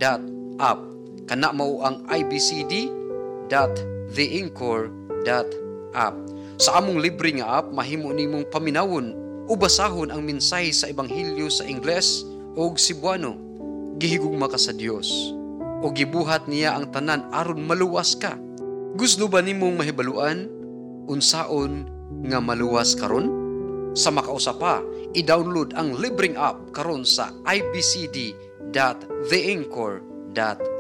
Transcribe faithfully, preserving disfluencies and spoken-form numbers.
dot app. Kana mao ang i b c d dot the anchor dot app. Sa among libre nga app, mahimo nimong paminawon o basahon ang mensahe sa Ebanghelyo sa Ingles o Cebuano. Gihigugma ka sa Dios o gibuhat niya ang tanan aron maluwas ka. Gusto ba nimong mahibaluan unsaon nga maluwas karon? Sa makausapa, i-download ang libreng app karon sa i b c d dot the anchor dot